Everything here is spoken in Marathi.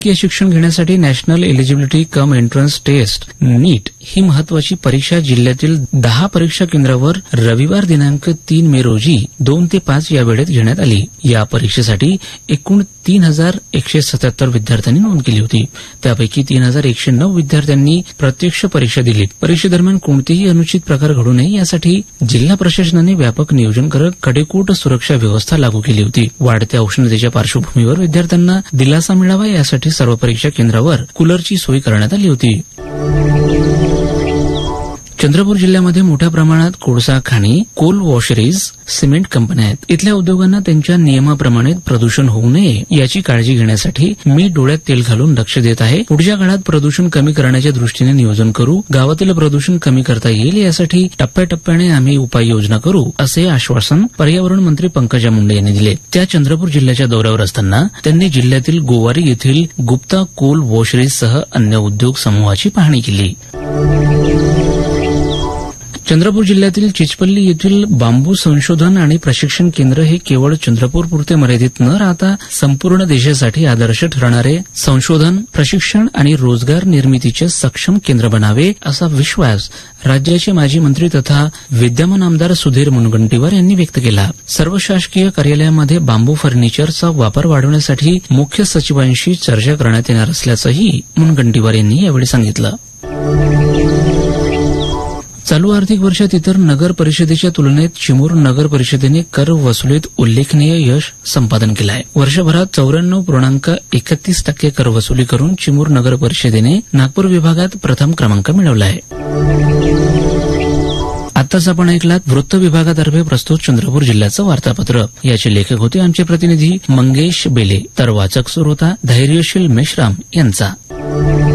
शिक्षण घेण्यासाठी national eligibility cum entrance taste नीट ही महत्वाची परीक्षा जिल्ह्यातील 10 परीक्षा केंद्रावर रविवार दिनांक 3 मे रोजी 2 ते 5 या वेळेत घेण्यात आली. या परीक्षेसाठी एकूण 3,177 विद्यार्थ्यांनी नोंद केली होती. त्यापैकी 3,109 विद्यार्थ्यांनी प्रत्यक्ष परीक्षा दिली. परीक्षेदरम्यान कोणतेही अनुचित प्रकार घडू नये यासाठी जिल्हा प्रशासनाने व्यापक नियोजन करत कडेकोट सुरक्षा व्यवस्था लागू केली होती. वाढत्या उष्णतेच्या पार्श्वभूमीवर विद्यार्थ्यांना दिलासा मिळावा यासाठी सर्व परीक्षा केंद्रावर कूलरची सोय करण्यात आली होती. चंद्रपूर जिल्ह्यामध्ये मोठ्या प्रमाणात कोळसा खाणी, कोल वॉशरीज, सिमेंट कंपन्या आहेत. इथल्या उद्योगांना त्यांच्या नियमाप्रमाणे प्रदूषण होऊ नये याची काळजी घेण्यासाठी मी डोळ्यात तेल घालून लक्ष देत आहे. पुढच्या काळात प्रदूषण कमी करण्याच्या दृष्टीने नियोजन करू. गावातील प्रदूषण कमी करता येईल यासाठी टप्प्याटप्प्याने आम्ही उपाययोजना करू, असे आश्वासन पर्यावरण मंत्री पंकजा मुंडे यांनी दिले. त्या चंद्रपूर जिल्ह्याच्या दौऱ्यावर असताना त्यांनी जिल्ह्यातील गोवारी येथील गुप्ता कोल वॉशरीजसह अन्य उद्योग समूहाची पाहणी केली. चंद्रपूर जिल्ह्यातील चिचपल्ली येथील बांबू संशोधन आणि प्रशिक्षण केंद्र हे केवळ चंद्रपूरपुरते मर्यादित न राहता संपूर्ण देशासाठी आदर्श ठरणारे संशोधन, प्रशिक्षण आणि रोजगार निर्मितीचे सक्षम केंद्र बनावे, असा विश्वास राज्याचे माजी मंत्री तथा विद्यमान आमदार सुधीर मुनगंटीवार यांनी व्यक्त केला. सर्व शासकीय कार्यालयामध्ये बांबू फर्निचरचा वापर वाढवण्यासाठी मुख्य सचिवांशी चर्चा करण्यात येणार असल्याचंही मुनगंटीवार यांनी यावेळी सांगितलं. चालू आर्थिक वर्षात इतर नगर परिषदेच्या तुलनेत चिमूर नगर परिषदेने कर वसुलीत उल्लेखनीय यश संपादन केलं आहे. वर्षभरात 94.31% कर वसुली करून चिमूर नगर परिषदेने नागपूर विभागात प्रथम क्रमांक मिळवला आहे. आताच आपण ऐकलात वृत्त विभागातर्फे प्रस्तुत चंद्रपूर जिल्ह्याचं वार्तापत्र. याचे लेखक होते आमचे प्रतिनिधी मंगेश बेले, तर वाचक सुरू होता धैर्यशील मेश्राम यांचा.